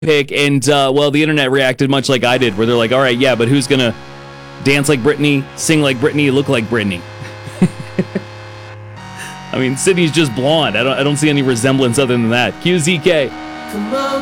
pick, and well, the internet reacted much like I did, where they're like, all right, yeah, but who's gonna dance like Britney, sing like Britney, look like Britney? I mean, Sydney's just blonde. I don't see any resemblance other than that. QZK.